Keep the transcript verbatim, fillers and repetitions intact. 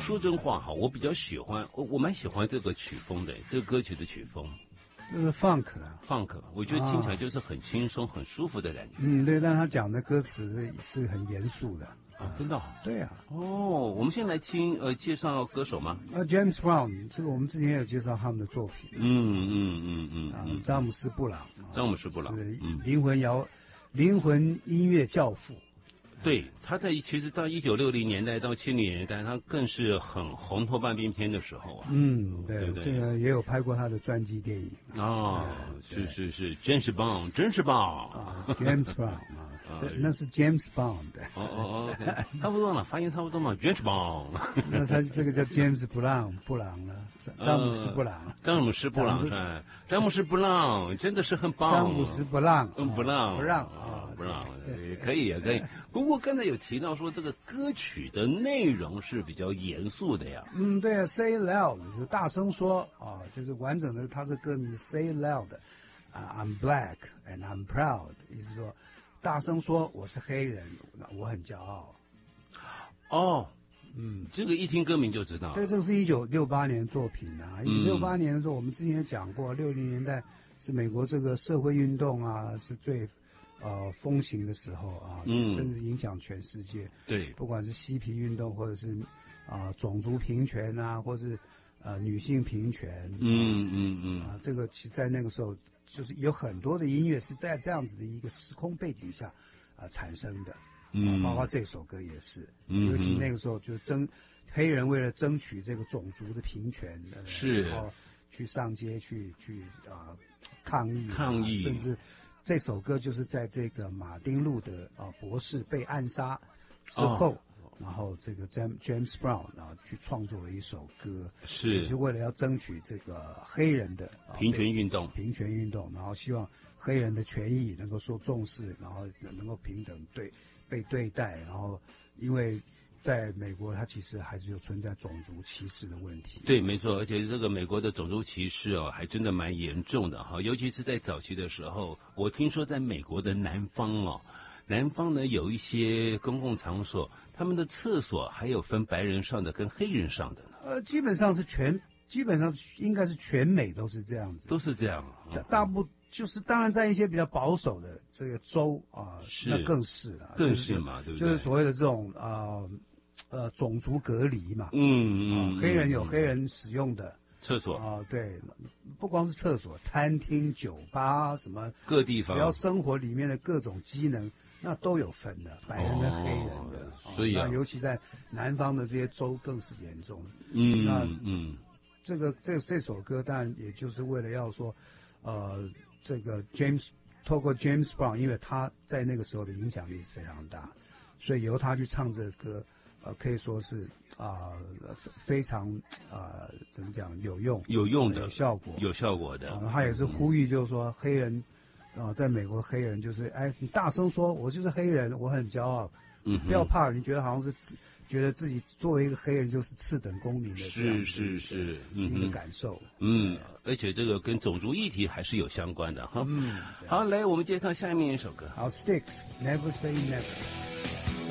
说真话哈，我比较喜欢，我我蛮喜欢这个曲风的，这个歌曲的曲风。 这是 funk 啊 funk， 我觉得听起来就是很轻松、很舒服的感觉。 嗯，对，但他讲的歌词是是很严肃的啊，真的、哦？ 对啊。 哦，我们先来听呃介绍歌手吗？ 呃 ，James Brown， 这个我们之前也有介绍他们的作品。 嗯嗯嗯嗯嗯， 詹姆斯布朗， 詹姆斯布朗， 是嗯， 灵魂摇、灵魂音乐教父。 对，他在其实到一九六零年代到七零年代，他更是很红透半边天的时候啊。 嗯，对， 对对这个也有拍过他的专辑电影。 哦，是是是，真是棒，真是棒啊 ，James Brown 啊，这那是 James Bond。 哦哦哦，差不多了，发音差不多嘛 ，James Bond。 那他这个叫 James 布朗，布朗了，詹姆斯布朗， 詹姆斯布朗是詹姆斯布朗，真的是很棒。 詹姆斯布朗， 嗯，布朗， 不让啊， 不让，可以也可以。不过刚才有提到说这个歌曲的内容是比较严肃的呀。 嗯，对啊 ，Say loud 就大声说啊，就是完整的，他这歌名 Say loud， 啊 ，I'm black and I'm proud， 意思说大声说我是黑人，我很骄傲。 哦，嗯，这个一听歌名就知道。 对，这是一九六八年作品啊。一九六八年的时候，我们之前也讲过，六零年代是美国这个社会运动啊，是最呃风行的时候啊，嗯，甚至影响全世界。 对， 不管是嬉皮运动，或者是啊、呃、种族平权啊，或是呃女性平权。 嗯嗯嗯。 啊，这个其实在那个时候，就是有很多的音乐是在这样子的一个时空背景下啊、呃、产生的。嗯，包括这首歌也是，嗯，尤其那个时候就争黑人为了争取这个种族的平权， 是， 然后去上街去去啊、呃、抗议， 抗议， 甚至这首歌就是在这个马丁路德啊、呃、博士被暗杀之后。哦，然后这个 James James Brown 啊去创作了一首歌， 是， 也是为了要争取这个黑人的、 啊、平权运动， 平权运动，然后希望黑人的权益能够受重视，然后能够平等对被对待，然后因为在美国它其实还是有存在种族歧视的问题。 对，没错，而且这个美国的种族歧视哦，还真的蛮严重的哈，尤其是在早期的时候，我听说在美国的南方哦。南方呢有一些公共场所，他们的厕所还有分白人上的跟黑人上的呢。 呃，基本上是全，基本上应该是全美都是这样子， 都是这样。 嗯、大部就是当然在一些比较保守的这个州啊， 是那更是了， 更是嘛， 就是、 对不对？ 就是所谓的这种啊呃种族隔离嘛。 嗯嗯、 啊，黑人有黑人使用的。 厕所啊，对，不光是厕所，餐厅、酒吧什么各地方， 只要生活里面的各种机能，那都有分的，白人跟黑人的。 哦、所以啊， 尤其在南方的这些州更是严重。 嗯， 那嗯， 这个这这首歌当然也就是为了要说，呃，这个 James 透过 James Brown， 因为他在那个时候的影响力是非常大，所以由他去唱这个歌。呃，可以说是啊、呃，非常啊、呃，怎么讲有用， 有用的， 有效果， 有效果的。 啊、他也是呼吁，就是说黑人啊、呃，在美国黑人就是，哎，你大声说，我就是黑人，我很骄傲， 嗯， 不要怕，你觉得好像是觉得自己作为一个黑人就是次等公民的， 是是是， 一个感受。 嗯，而且这个跟种族议题还是有相关的哈。 嗯， 好，来，我们介绍下面一首歌。 好 ，Sticks，Never Say Never。